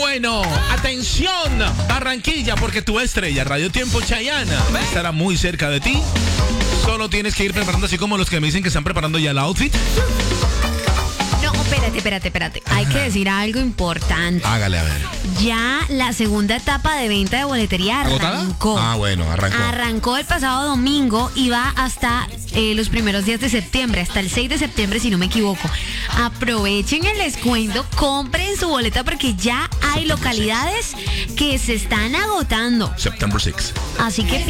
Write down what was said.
Bueno, atención, Barranquilla, porque tu estrella, Radio Tiempo Chayanne, estará muy cerca de ti. Solo tienes que ir preparando, así como los que me dicen que están preparando ya el outfit. No, espérate. Hay que decir algo importante. Hágale, a ver. Ya la segunda etapa de venta de boletería arrancó. ¿Agotada? Ah, bueno, arrancó. Arrancó el pasado domingo y va hasta los primeros días de septiembre, hasta el 6 de septiembre, si no me equivoco. Aprovechen el descuento, compren su boleta porque ya hay localidades que se están agotando. September 6. Así que